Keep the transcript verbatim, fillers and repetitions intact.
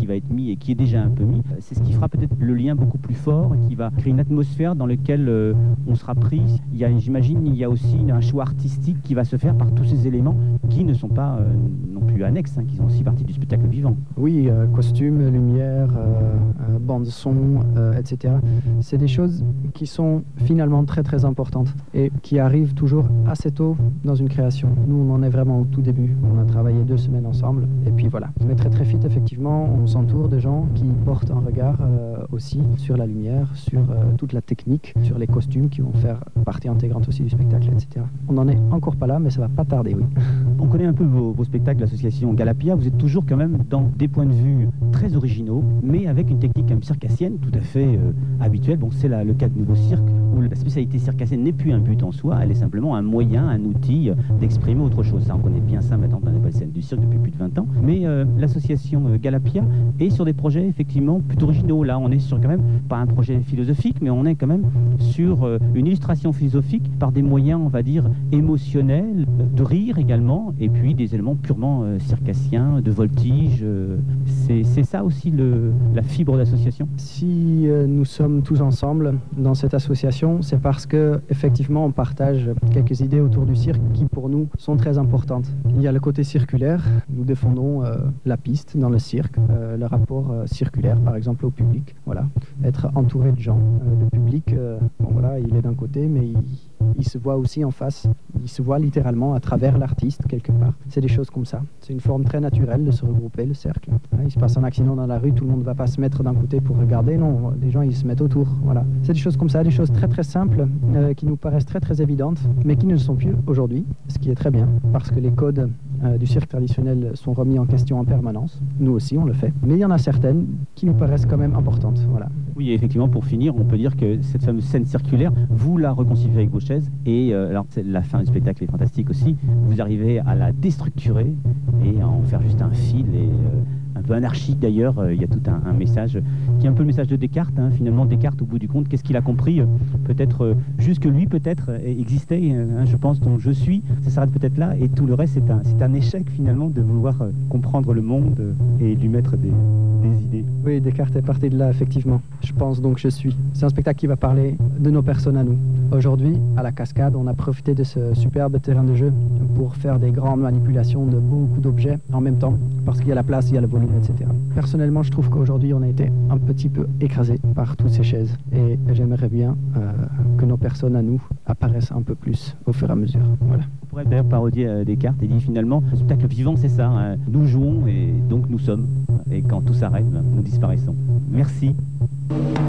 va être mis et qui est déjà un peu mis. C'est ce qui fera peut-être le lien beaucoup plus fort, qui va créer une atmosphère dans laquelle euh, on sera pris. Il y a, j'imagine, il y a aussi un choix artistique qui va se faire par tous ces éléments qui ne sont pas euh, non plus annexes, hein, qui sont aussi partie du spectacle vivant. Oui, euh, costumes, lumière, euh, euh, bande son, euh, et cetera. C'est des choses qui sont finalement très très importantes et qui arrivent toujours assez tôt dans une création. Nous, on en est vraiment au tout début. On a travaillé deux semaines ensemble et puis voilà. Mais très très vite, effectivement, on s'entoure de gens qui portent un regard euh, aussi sur la lumière, sur euh, toute la technique, sur les costumes qui vont faire partie intégrante aussi du spectacle, et cetera. On n'en est encore pas là, mais ça va pas tarder, oui. On connaît un peu vos, vos spectacles, l'association Galapia. Vous êtes toujours quand même dans des points de vue très originaux, mais avec une technique quand même circassienne tout à fait euh, habituelle. Bon, c'est la, le cas de Nouveau Cirque, où la spécialité circassienne n'est plus un but en soi, elle est simplement un moyen, un outil d'exprimer autre chose. Ça, on connaît bien ça maintenant dans les scènes du cirque depuis plus de vingt ans. Mais euh, l'association euh, Galapia est sur des projets effectivement plutôt originaux. Là, on est sur quand même, pas un projet philosophique, mais on est quand même sur euh, une illustration philosophique par des moyens, on va dire, émotionnels, de rire également, et puis des éléments purement euh, circassiens, de voltige. Euh, c'est, c'est ça aussi le, la fibre d'association. Si euh, nous sommes tous ensemble dans cette association, c'est parce que effectivement on partage quelques idées autour du cirque qui pour nous sont très importantes. Il y a le côté circulaire, nous défendons euh, la piste dans le cirque, euh, le rapport euh, circulaire par exemple au public, voilà, être entouré de gens. Euh, le public, euh, bon voilà, il est d'un côté mais il, il se voit aussi en face, il se voit littéralement à travers l'artiste quelque part. C'est des choses comme ça. C'est une forme très naturelle de se regrouper, le cercle. Hein, il se passe un accident dans la rue, tout le monde ne va pas se mettre d'un côté pour regarder, non, les gens ils se mettent autour, voilà. C'est des choses comme ça, des choses très très simples euh, qui nous paraissent très très évidentes, mais qui ne le sont plus aujourd'hui, ce qui est très bien, parce que les codes euh, du cirque traditionnel sont remis en question en permanence. Nous aussi on le fait, mais il y en a certaines qui nous paraissent quand même importantes, voilà. Oui, et effectivement, pour finir, on peut dire que cette fameuse scène circulaire, vous la reconstituez avec vos chaises, et euh, alors la fin du spectacle est fantastique aussi, vous arrivez à la déstructurer et à en faire juste un fil, et euh, un peu anarchique d'ailleurs, euh, il y a tout un, un message, qui est un peu le message de Descartes, hein, finalement. Descartes, au bout du compte, qu'est-ce qu'il a compris? Peut-être, euh, juste que lui, peut-être, existait, hein, je pense, dont je suis, ça s'arrête peut-être là, et tout le reste, c'est un, c'est un échec, finalement, de vouloir euh, comprendre le monde euh, et lui mettre des, des idées. Oui, Descartes est parti de là, effectivement. Je pense donc je suis. C'est un spectacle qui va parler de nos personnes à nous. Aujourd'hui, à la Cascade, on a profité de ce superbe terrain de jeu pour faire des grandes manipulations de beaucoup d'objets en même temps, parce qu'il y a la place, il y a le volume, et cetera. Personnellement, je trouve qu'aujourd'hui, on a été un petit peu écrasé par toutes ces chaises. Et j'aimerais bien euh, que nos personnes à nous apparaissent un peu plus au fur et à mesure. Voilà. On pourrait d'ailleurs parodier euh, Descartes et dire finalement, le spectacle vivant, c'est ça. Hein. Nous jouons et donc nous sommes. Et quand tout s'arrête, ben, nous disparaissons. Merci.